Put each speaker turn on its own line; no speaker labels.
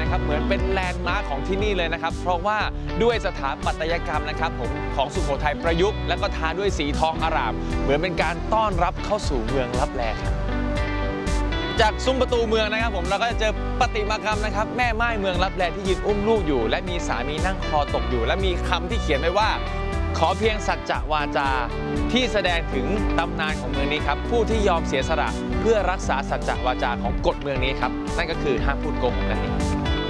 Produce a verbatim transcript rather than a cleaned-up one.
นะครับเหมือนเป็นแลนด์มาร์คของที่นี่เลยนะครับเพราะว่าด้วยสถาปัตยกรรมนะครับผมของสุโขทัยประยุกต์และก็ทาด้วยสีทองอร่ามเหมือนเป็นการต้อนรับเข้าสู่เมืองลับแลครับจากซุ้มประตูเมืองนะครับผมเราก็จะเจอประติมากรรมนะครับแม่ไม้เมืองลับแลที่ยืนอุ้มลูกอยู่และมีสามีนั่งคอตกอยู่และมีคำที่เขียนไว้ว่าขอเพียงสัจจะวาจาที่แสดงถึงตำนานของเมืองนี้ครับผู้ที่ยอมเสียสละเพื่อรักษาสัจจะวาจาของกฎเมืองนี้ครับนั่นก็คือห้ามพูดโกหกนั่นเอง